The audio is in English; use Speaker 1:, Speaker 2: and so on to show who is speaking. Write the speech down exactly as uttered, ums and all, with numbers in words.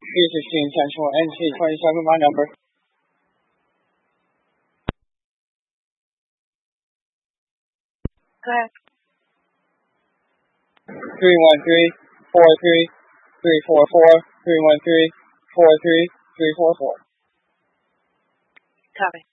Speaker 1: three fifteen Central, N C twenty-seven, my number.
Speaker 2: Go ahead.
Speaker 1: three one three, four three, three four four, three one three, four three, three four four.
Speaker 2: Copy.